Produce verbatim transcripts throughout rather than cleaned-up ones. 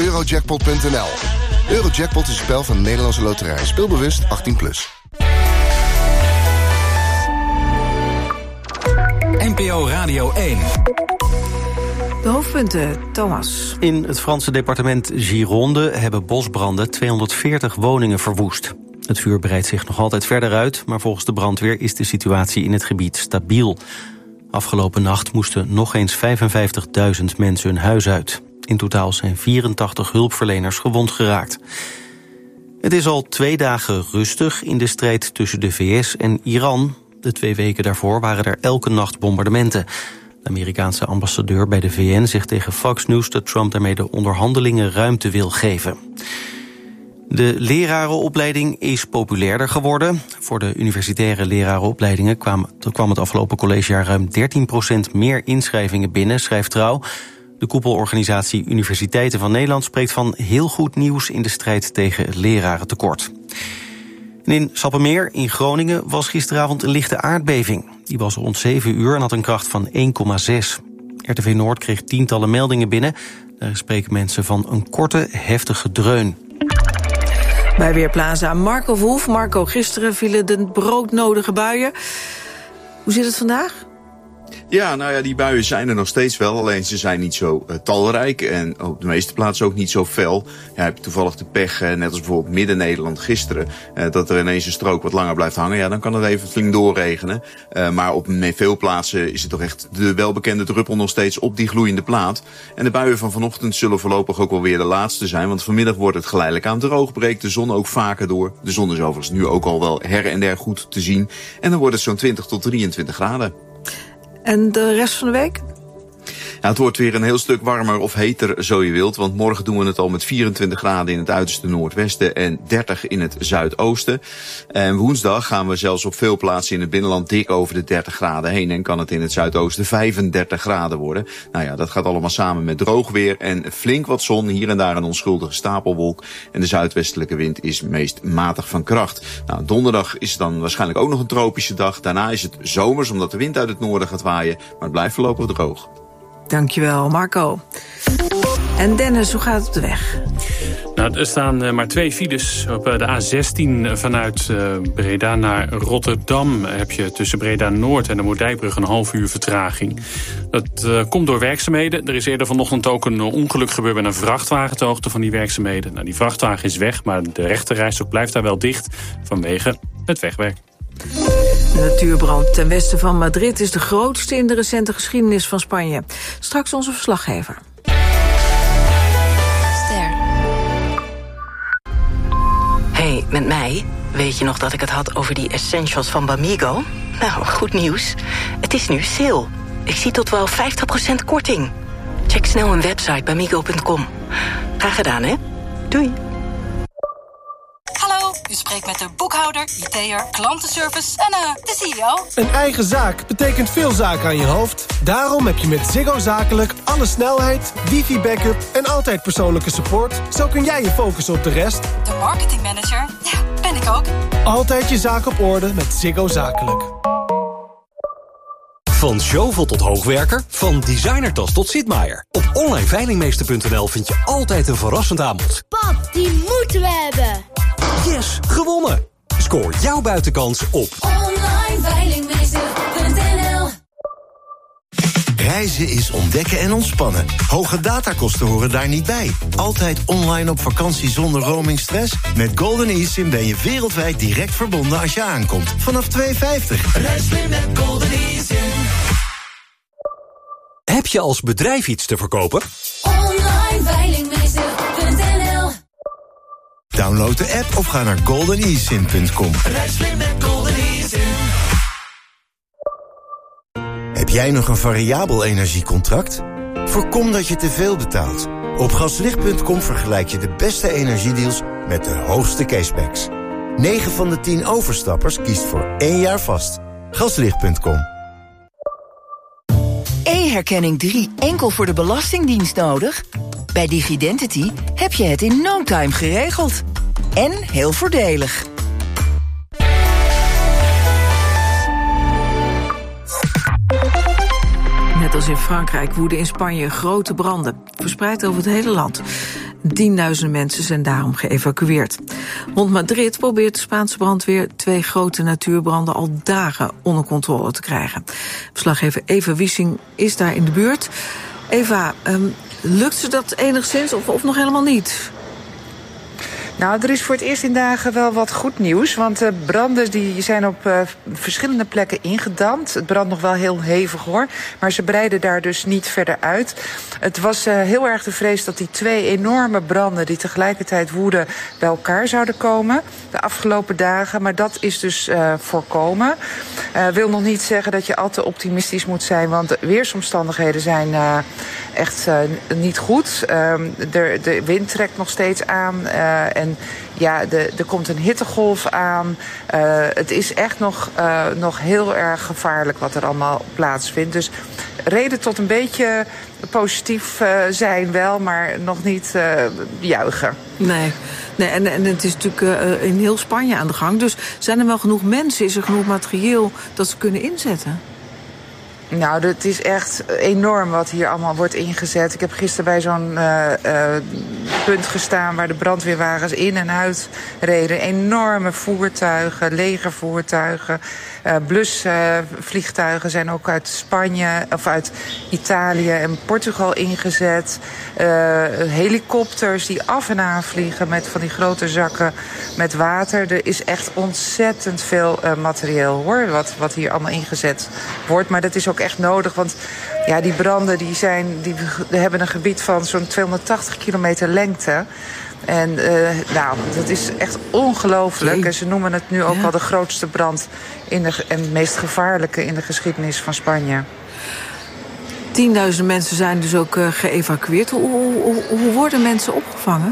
Eurojackpot punt n l. Eurojackpot is een spel van de Nederlandse Loterij. Speelbewust achttien plus. N P O Radio één. De hoofdpunten, Thomas. In het Franse departement Gironde hebben bosbranden tweehonderdveertig woningen verwoest. Het vuur breidt zich nog altijd verder uit, maar volgens de brandweer is de situatie in het gebied stabiel. Afgelopen nacht moesten nog eens vijfenvijftigduizend mensen hun huis uit. In totaal zijn vierentachtig hulpverleners gewond geraakt. Het is al twee dagen rustig in de strijd tussen de V S en Iran. De twee weken daarvoor waren er elke nacht bombardementen. De Amerikaanse ambassadeur bij de V N zegt tegen Fox News dat Trump daarmee de onderhandelingen ruimte wil geven. De lerarenopleiding is populairder geworden. Voor de universitaire lerarenopleidingen kwam, kwam het afgelopen collegejaar ruim dertien procent meer inschrijvingen binnen, schrijft Trouw. De koepelorganisatie Universiteiten van Nederland spreekt van heel goed nieuws in de strijd tegen het lerarentekort. En in Sappemeer in Groningen was gisteravond een lichte aardbeving. Die was rond zeven uur en had een kracht van één komma zes. R T V Noord kreeg tientallen meldingen binnen. Daar spreken mensen van een korte, heftige dreun. Bij Weerplaza Marco Verhoef. Marco, gisteren vielen de broodnodige buien. Hoe zit het vandaag? Ja, nou ja, die buien zijn er nog steeds wel. Alleen ze zijn niet zo uh, talrijk en op de meeste plaatsen ook niet zo fel. Ja, heb je toevallig de pech, uh, net als bijvoorbeeld Midden-Nederland gisteren, uh, dat er ineens een strook wat langer blijft hangen. Ja, dan kan het even flink doorregenen. Uh, maar op veel plaatsen is het toch echt de welbekende druppel nog steeds op die gloeiende plaat. En de buien van vanochtend zullen voorlopig ook wel weer de laatste zijn. Want vanmiddag wordt het geleidelijk aan droog, breekt de zon ook vaker door. De zon is overigens nu ook al wel her en der goed te zien. En dan wordt het zo'n twintig tot drieëntwintig graden. En de rest van de week? Ja, het wordt weer een heel stuk warmer of heter, zo je wilt. Want morgen doen we het al met vierentwintig graden in het uiterste noordwesten en dertig in het zuidoosten. En woensdag gaan we zelfs op veel plaatsen in het binnenland dik over de dertig graden heen. En kan het in het zuidoosten vijfendertig graden worden. Nou ja, dat gaat allemaal samen met droog weer en flink wat zon. Hier en daar een onschuldige stapelwolk. En de zuidwestelijke wind is meest matig van kracht. Nou, donderdag is dan waarschijnlijk ook nog een tropische dag. Daarna is het zomers, omdat de wind uit het noorden gaat waaien. Maar het blijft voorlopig droog. Dankjewel, Marco. En Dennis, hoe gaat het op de weg? Nou, er staan uh, maar twee files. Op uh, de A zestien vanuit uh, Breda naar Rotterdam heb je tussen Breda Noord en de Moerdijkbrug een half uur vertraging. Dat uh, komt door werkzaamheden. Er is eerder vanochtend ook een uh, ongeluk gebeurd met een vrachtwagen ter hoogte van die werkzaamheden. Nou, die vrachtwagen is weg, maar de rechterrijstrook blijft daar wel dicht vanwege het wegwerk. De natuurbrand ten westen van Madrid is de grootste in de recente geschiedenis van Spanje. Straks onze verslaggever. Ster. Hey, met mij? Weet je nog dat ik het had over die essentials van Bamigo? Nou, goed nieuws. Het is nu sale. Ik zie tot wel vijftig procent korting. Check snel een website bamigo punt com. Graag gedaan, hè? Doei. Hallo, u spreekt met de boekhouder, I T'er, klantenservice en uh, de C E O. Een eigen zaak betekent veel zaken aan je hoofd. Daarom heb je met Ziggo Zakelijk alle snelheid, wifi-backup en altijd persoonlijke support. Zo kun jij je focussen op de rest. De marketingmanager, ja, ben ik ook. Altijd je zaak op orde met Ziggo Zakelijk. Van Zjovel tot hoogwerker, van designertas tot Sitmaier. Op online veilingmeester punt n l vind je altijd een verrassend aanbod. Pap, die moeten we hebben. Yes, gewonnen! Scoor jouw buitenkans op online veilingmeester punt n l. Reizen is ontdekken en ontspannen. Hoge datakosten horen daar niet bij. Altijd online op vakantie zonder roamingstress? Met Golden eSIM ben je wereldwijd direct verbonden als je aankomt. Vanaf twee vijftig. Reis mee met Golden eSIM. Heb je als bedrijf iets te verkopen? online veilingmeester punt n l. Download de app of ga naar golden e sim punt com. Reis mee met Golden eSIM. Heb jij nog een variabel energiecontract? Voorkom dat je te veel betaalt. Op gaslicht punt com vergelijk je de beste energiedeals met de hoogste cashbacks. negen van de tien overstappers kiest voor één jaar vast. gaslicht punt com. E-herkenning drie enkel voor de Belastingdienst nodig? Bij Digidentity heb je het in no time geregeld. En heel voordelig. Net als in Frankrijk woeden in Spanje grote branden, verspreid over het hele land. Tienduizenden mensen zijn daarom geëvacueerd. Rond Madrid probeert de Spaanse brandweer twee grote natuurbranden al dagen onder controle te krijgen. Verslaggever Eva Wiesing is daar in de buurt. Eva, um, lukt ze dat enigszins of, of nog helemaal niet? Nou, er is voor het eerst in dagen wel wat goed nieuws. Want de branden die zijn op uh, verschillende plekken ingedamd. Het brandt nog wel heel hevig hoor. Maar ze breiden daar dus niet verder uit. Het was uh, heel erg de vrees dat die twee enorme branden die tegelijkertijd woeden bij elkaar zouden komen. De afgelopen dagen. Maar dat is dus uh, voorkomen. Uh, wil nog niet zeggen dat je al te optimistisch moet zijn. Want de weersomstandigheden zijn uh, echt uh, niet goed. Uh, de, de wind trekt nog steeds aan. Uh, en En ja, de, er komt een hittegolf aan. Uh, het is echt nog, uh, nog heel erg gevaarlijk wat er allemaal plaatsvindt. Dus reden tot een beetje positief uh, zijn wel, maar nog niet uh, juichen. Nee, nee en, en het is natuurlijk uh, in heel Spanje aan de gang. Dus zijn er wel genoeg mensen, is er genoeg materieel dat ze kunnen inzetten? Nou, het is echt enorm wat hier allemaal wordt ingezet. Ik heb gisteren bij zo'n uh, uh, punt gestaan waar de brandweerwagens in en uit reden. Enorme voertuigen, legervoertuigen, uh, blusvliegtuigen uh, zijn ook uit Spanje of uit Italië en Portugal ingezet. Uh, helikopters die af en aan vliegen met van die grote zakken met water. Er is echt ontzettend veel uh, materieel hoor, wat, wat hier allemaal ingezet wordt. Maar dat is ook echt nodig, want ja, die branden die zijn, die, die hebben een gebied van zo'n tweehonderdtachtig kilometer lengte. En uh, nou, dat is echt ongelooflijk. En ze noemen het nu ook ja. wel de grootste brand in de, en de meest gevaarlijke in de geschiedenis van Spanje. Tienduizenden mensen zijn dus ook uh, geëvacueerd. Hoe, hoe, hoe worden mensen opgevangen?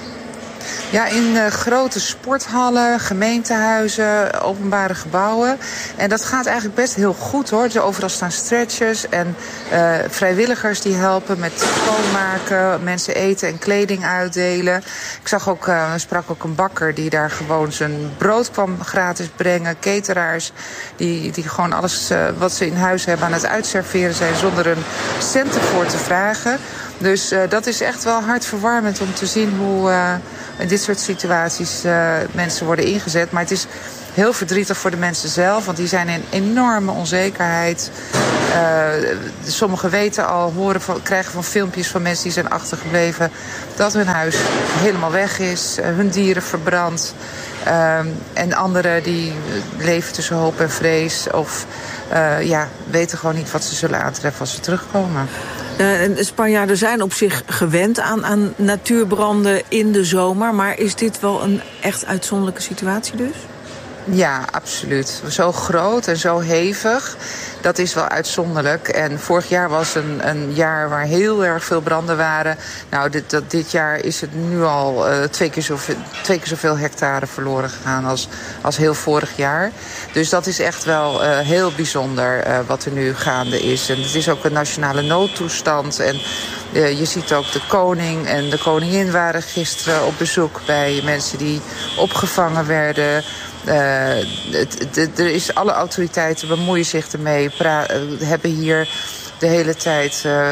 Ja, in uh, grote sporthallen, gemeentehuizen, openbare gebouwen. En dat gaat eigenlijk best heel goed hoor. Dus overal staan stretchers en uh, vrijwilligers die helpen met schoonmaken, mensen eten en kleding uitdelen. Ik zag ook, uh, sprak ook een bakker die daar gewoon zijn brood kwam gratis brengen. Cateraars die, die gewoon alles uh, wat ze in huis hebben aan het uitserveren zijn zonder een cent ervoor te vragen. Dus uh, dat is echt wel hartverwarmend om te zien hoe uh, in dit soort situaties uh, mensen worden ingezet. Maar het is heel verdrietig voor de mensen zelf, want die zijn in enorme onzekerheid. Uh, sommigen weten al, horen van, krijgen van filmpjes van mensen die zijn achtergebleven dat hun huis helemaal weg is, uh, hun dieren verbrand. Uh, en anderen die leven tussen hoop en vrees of uh, ja, weten gewoon niet wat ze zullen aantreffen als ze terugkomen. Uh, Spanjaarden zijn op zich gewend aan, aan natuurbranden in de zomer, maar is dit wel een echt uitzonderlijke situatie dus? Ja, absoluut. Zo groot en zo hevig, dat is wel uitzonderlijk. En vorig jaar was een, een jaar waar heel erg veel branden waren. Nou, dit, dat, dit jaar is het nu al uh, twee, keer zoveel, twee keer zoveel hectare verloren gegaan als, als heel vorig jaar. Dus dat is echt wel uh, heel bijzonder uh, wat er nu gaande is. En het is ook een nationale noodtoestand. En uh, je ziet ook de koning en de koningin waren gisteren op bezoek bij mensen die opgevangen werden. Uh, het, het, er is, alle autoriteiten bemoeien zich ermee, pra- hebben hier de hele tijd uh,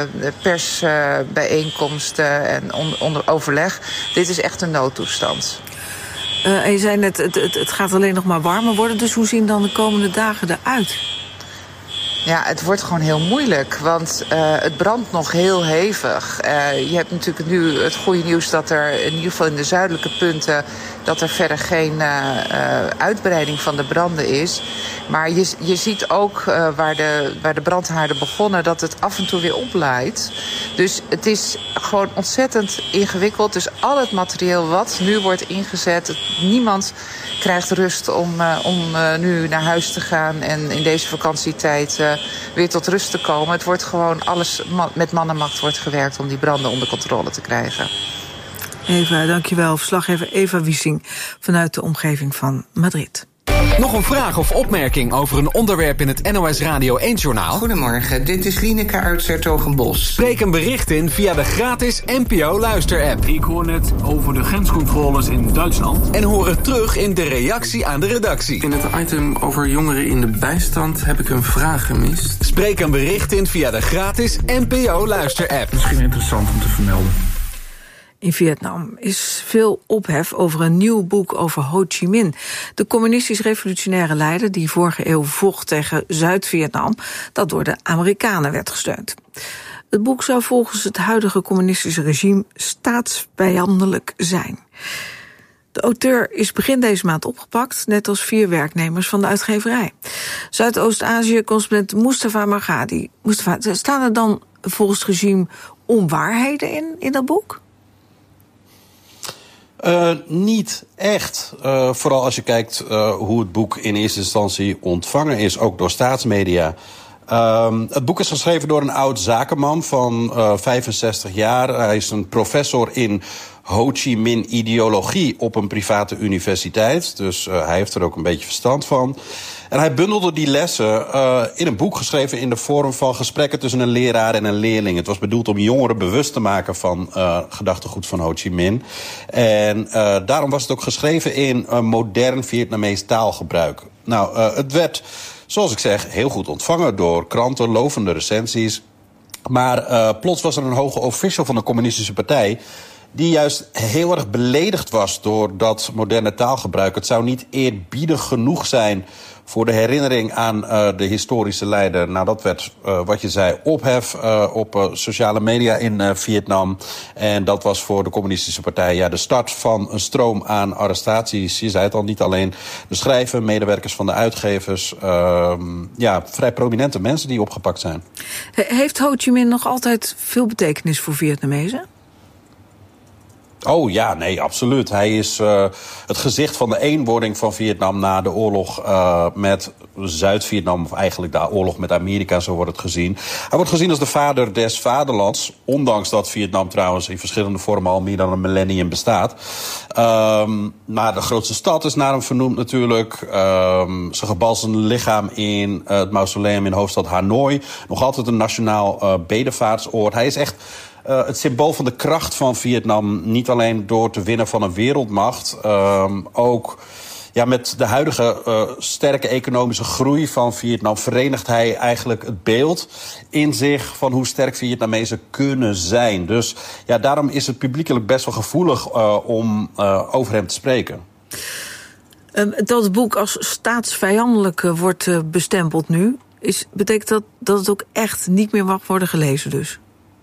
persbijeenkomsten uh, en on, onder overleg. Dit is echt een noodtoestand. Uh, en je zei net, het, het, het gaat alleen nog maar warmer worden, dus hoe zien dan de komende dagen eruit? Ja, het wordt gewoon heel moeilijk, want uh, het brandt nog heel hevig. Uh, je hebt natuurlijk nu het goede nieuws dat er in ieder geval in de zuidelijke punten dat er verder geen uh, uh, uitbreiding van de branden is. Maar je, je ziet ook uh, waar, de, waar de brandhaarden begonnen dat het af en toe weer oplaait. Dus het is gewoon ontzettend ingewikkeld. Dus al het materieel wat nu wordt ingezet, het, niemand krijgt rust om, uh, om uh, nu naar huis te gaan en in deze vakantietijd uh, weer tot rust te komen. Het wordt gewoon alles ma- met man en macht wordt gewerkt om die branden onder controle te krijgen. Eva, dankjewel. Verslaggever Eva Wiesing vanuit de omgeving van Madrid. Nog een vraag of opmerking over een onderwerp in het N O S Radio één-journaal? Goedemorgen, dit is Lieneke uit 's-Hertogenbosch. Spreek een bericht in via de gratis N P O-luister-app. Ik hoor net over de grenscontroles in Duitsland. En hoor het terug in de reactie aan de redactie. In het item over jongeren in de bijstand heb ik een vraag gemist. Spreek een bericht in via de gratis N P O-luister-app. Misschien interessant om te vermelden. In Vietnam is veel ophef over een nieuw boek over Ho Chi Minh, de communistisch-revolutionaire leider die vorige eeuw vocht tegen Zuid-Vietnam, dat door de Amerikanen werd gesteund. Het boek zou volgens het huidige communistische regime staatsvijandelijk zijn. De auteur is begin deze maand opgepakt, net als vier werknemers van de uitgeverij. Zuidoost-Azië-correspondent Mustafa Margadi. Mustafa, staan er dan volgens het regime onwaarheden in, in dat boek? Uh, niet echt. Uh, vooral als je kijkt uh, hoe het boek in eerste instantie ontvangen is, ook door staatsmedia. Um, het boek is geschreven door een oud zakenman van uh, vijfenzestig jaar. Hij is een professor in Ho Chi Minh-ideologie op een private universiteit. Dus uh, hij heeft er ook een beetje verstand van. En hij bundelde die lessen uh, in een boek geschreven in de vorm van gesprekken tussen een leraar en een leerling. Het was bedoeld om jongeren bewust te maken van uh, gedachtegoed van Ho Chi Minh. En uh, daarom was het ook geschreven in uh, modern Vietnamees taalgebruik. Nou, uh, het werd, zoals ik zeg, heel goed ontvangen door kranten, lovende recensies. Maar uh, plots was er een hoge official van de communistische partij die juist heel erg beledigd was door dat moderne taalgebruik. Het zou niet eerbiedig genoeg zijn voor de herinnering aan uh, de historische leider. Nou, dat werd, uh, wat je zei, ophef uh, op uh, sociale media in uh, Vietnam. En dat was voor de communistische partij ja, de start van een stroom aan arrestaties. Je zei het al, niet alleen de schrijver, medewerkers van de uitgevers. Uh, ja, vrij prominente mensen die opgepakt zijn. Heeft Ho Chi Minh nog altijd veel betekenis voor Vietnamezen? Oh ja, nee, absoluut. Hij is uh, het gezicht van de eenwording van Vietnam na de oorlog uh, met Zuid-Vietnam, of eigenlijk de oorlog met Amerika, zo wordt het gezien. Hij wordt gezien als de vader des vaderlands, ondanks dat Vietnam trouwens in verschillende vormen al meer dan een millennium bestaat. Um, maar de grootste stad is naar hem vernoemd natuurlijk. Um, zijn gebalsemde lichaam in uh, het mausoleum in hoofdstad Hanoi. Nog altijd een nationaal uh, bedevaartsoord. Hij is echt Uh, het symbool van de kracht van Vietnam, niet alleen door te winnen van een wereldmacht, um, ook ja, met de huidige uh, sterke economische groei van Vietnam verenigt hij eigenlijk het beeld in zich van hoe sterk Vietnamezen kunnen zijn. Dus ja, daarom is het publiekelijk best wel gevoelig uh, om uh, over hem te spreken. Um, dat het boek als staatsvijandelijk uh, wordt uh, bestempeld nu, is, betekent dat dat het ook echt niet meer mag worden gelezen dus?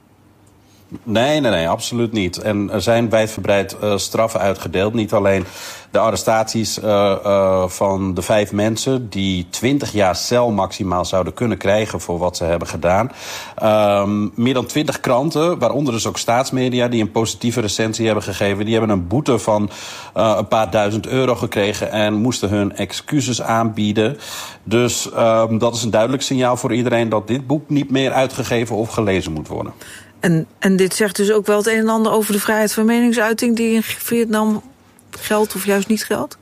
Nee, nee, nee, absoluut niet. En er zijn wijdverbreid uh, straffen uitgedeeld. Niet alleen de arrestaties uh, uh, van de vijf mensen die twintig jaar cel maximaal zouden kunnen krijgen voor wat ze hebben gedaan. Um, meer dan twintig kranten, waaronder dus ook staatsmedia, die een positieve recensie hebben gegeven. Die hebben een boete van uh, een paar duizend euro gekregen en moesten hun excuses aanbieden. Dus um, dat is een duidelijk signaal voor iedereen dat dit boek niet meer uitgegeven of gelezen moet worden. En, en dit zegt dus ook wel het een en ander over de vrijheid van meningsuiting die in Vietnam geldt of juist niet geldt?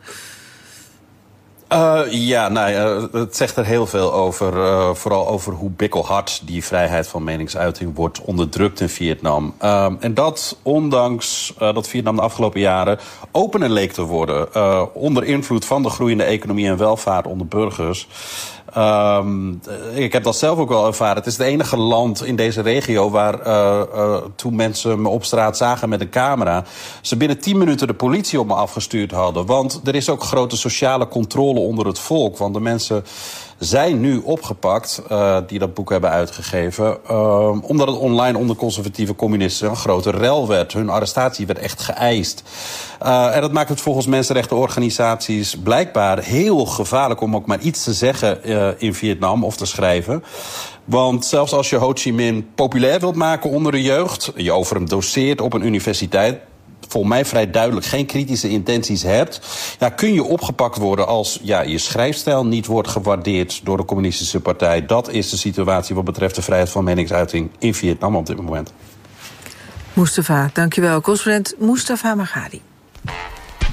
Uh, ja, nou ja, het zegt er heel veel over. Uh, vooral over hoe bikkelhard die vrijheid van meningsuiting wordt onderdrukt in Vietnam. Uh, en dat ondanks uh, dat Vietnam de afgelopen jaren opener leek te worden. Uh, onder invloed van de groeiende economie en welvaart onder burgers. Um, ik heb dat zelf ook wel ervaren. Het is het enige land in deze regio waar uh, uh, toen mensen me op straat zagen met een camera, ze binnen tien minuten de politie op me afgestuurd hadden. Want er is ook grote sociale controle onder het volk. Want de mensen zijn nu opgepakt uh, die dat boek hebben uitgegeven, uh, omdat het online onder conservatieve communisten een grote rel werd. Hun arrestatie werd echt geëist. Uh, en dat maakt het volgens mensenrechtenorganisaties blijkbaar heel gevaarlijk om ook maar iets te zeggen uh, in Vietnam of te schrijven. Want zelfs als je Ho Chi Minh populair wilt maken onder de jeugd, je over hem doseert op een universiteit, volgens mij vrij duidelijk geen kritische intenties hebt, ja, kun je opgepakt worden als ja, je schrijfstijl niet wordt gewaardeerd door de communistische partij. Dat is de situatie wat betreft de vrijheid van meningsuiting in Vietnam op dit moment. Mustafa, dankjewel. Correspondent Mustafa Margadi.